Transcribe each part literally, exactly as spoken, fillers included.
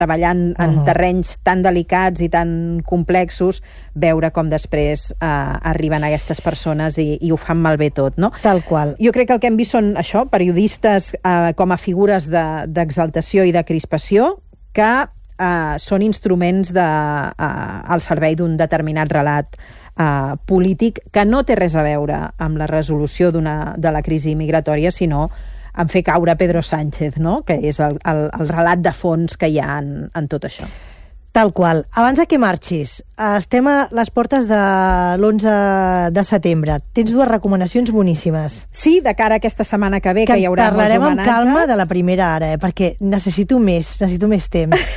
treballant en uh-huh. terrenys tan delicats i tan complexos, veure com després eh, arriben aquestes persones i, i ho fan malbé tot, no? Tal qual. Jo crec que el que hem vist són això, periodistes eh, com a figures d'exaltació de, i de crispació que eh, són instruments de, eh, al servei d'un determinat relat eh, polític que no té res a veure amb la resolució d'una de la crisi migratòria, sinó en fer caure Pedro Sánchez, no? Que és el, el, el relat de fons que hi ha en, en tot això. Tal qual. Abans que marxis, estem a les portes de l'onze de setembre. Tens dues recomanacions boníssimes. Sí, de cara a aquesta setmana que ve, que, que hi haurà molts homenatges. Parlarem amb calma de la primera ara, eh? Perquè necessito més, necessito més temps.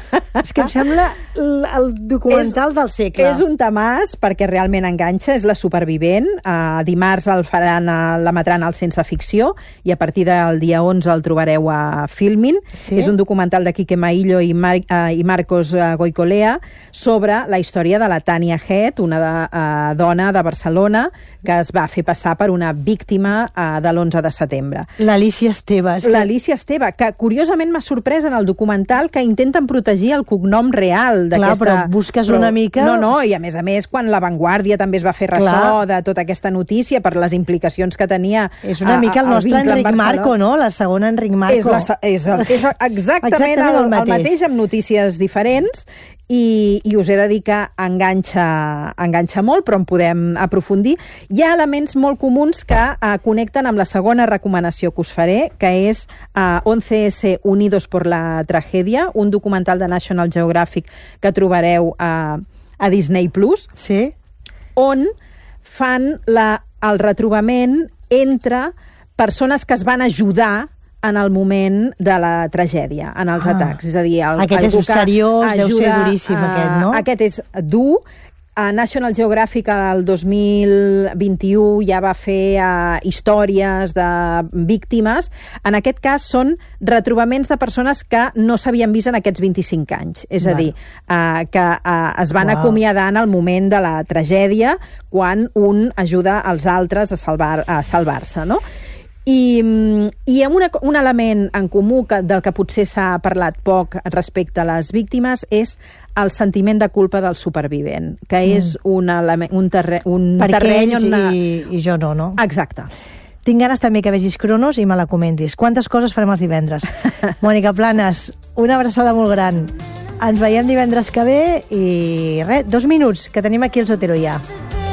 És que em sembla el, el documental és, del segle. És un temàs perquè realment enganxa, és La supervivent. Uh, dimarts el faran, uh, l'emetran al Sense Ficció i a partir del dia onze el trobareu a Filmin. Sí? És un documental de Quique Maillo i, Mar uh, i Marcos uh, Goicolea sobre la història de la Tania Head, una de, uh, dona de Barcelona que es va fer passar per una víctima uh, de l'onze de setembre. L'Alicia Esteve. Que... L'Alicia Esteve, que curiosament m'ha sorprès en el documental que intenten protegir el cognom real d'aquesta... Clar, però busques però, una mica... No, no, i a més a més, quan La Vanguardia també es va fer ressò Clar. de tota aquesta notícia per les implicacions que tenia... És una mica el, el nostre Enric Marco, no? La segona Enric Marco. És, la, és, el, és exactament, exactament el, el, mateix. el mateix amb notícies diferents i, i us he de dir que enganxa, enganxa molt, però en podem aprofundir. Hi ha elements molt comuns que uh, connecten amb la segona recomanació que us faré, que és uh, once ese Unidos por la Tragedia, un documental de National Geographic que trobareu uh, a Disney Plus, sí? on fan la, el retrobament entre persones que es van ajudar en el moment de la tragèdia, en els ah, atacs. És a dir, el, aquest és seriós, ajuda, deu ser duríssim, uh, aquest, no? Aquest és dur. A National Geographic el dos mil vint-i-u ja va fer uh, històries de víctimes. En aquest cas són retrobaments de persones que no s'havien vist en aquests vint-i-cinc anys. És a dir, uh, que uh, es van wow. acomiadar en el moment de la tragèdia quan un ajuda als altres a salvar, a salvar-se, no? I, i amb una, un element en comú que, del que potser s'ha parlat poc respecte a les víctimes és el sentiment de culpa del supervivent, que és mm. un, element, un, terre, un terreny on... I, i jo no, no? Exacte. Tinc ganes també que vegis Cronos i me la comentis. Quantes coses farem els divendres? Mònica Planes, una abraçada molt gran. Ens veiem divendres que ve i res, dos minuts, que tenim aquí el Zotero ja.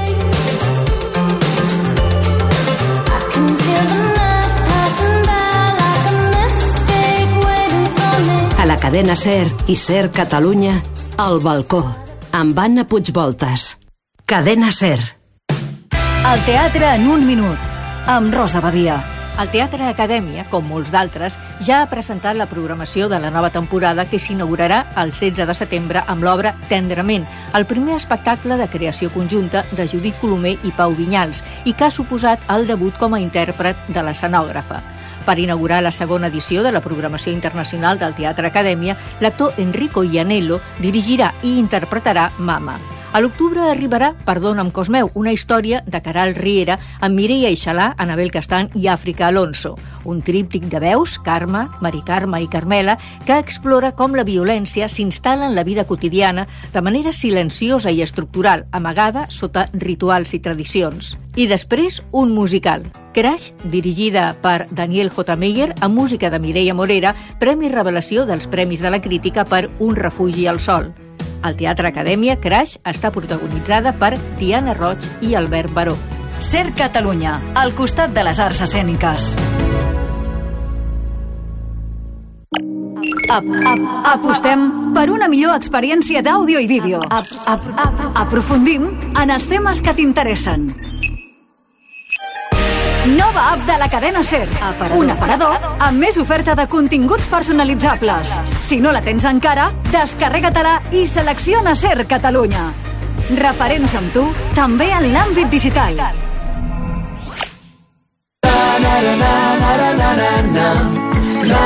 A la cadena SER i SER Catalunya, El Balcó, amb Anna Puigvoltas. Cadena SER. El teatre en un minut, amb Rosa Badia. El Teatre Acadèmia, com molts d'altres, ja ha presentat la programació de la nova temporada que s'inaugurarà el setze de setembre amb l'obra Tendrament, el primer espectacle de creació conjunta de Judit Colomer i Pau Vinyals i que ha suposat el debut com a intèrpret de l'escenògrafa. Per inaugurar la segona edició de la programació internacional del Teatre Acadèmia, l'actor Enrico Ianello dirigirà i interpretarà Mama. A l'octubre arribarà Perdona'm Cosmeu, una història de Caral Riera amb Mireia Ixalà, Anabel Castan i Àfrica Alonso. Un tríptic de veus, Carme, Mari Carme i Carmela, que explora com la violència s'instal·la en la vida quotidiana de manera silenciosa i estructural, amagada sota rituals i tradicions. I després, un musical. Crash, dirigida per Daniel J. Meyer, amb música de Mireia Morera, Premi Revelació dels Premis de la Crítica per Un refugi al sol. Al Teatre Acadèmia, Crash està protagonitzada per Diana Roig i Albert Baró. SER Catalunya, al costat de les arts escèniques. Ap, ap, apostem per una millor experiència d'àudio i vídeo. Ap, ap, ap, aprofundim en els temes que t'interessen. Nova app de la cadena SER. Aparador. Un aparador amb més oferta de continguts personalitzables. Si no la tens encara, descarrega-te-la i selecciona SER Catalunya. Referents amb tu, també en l'àmbit digital.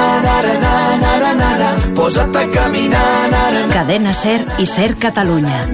Cadena SER i SER Catalunya.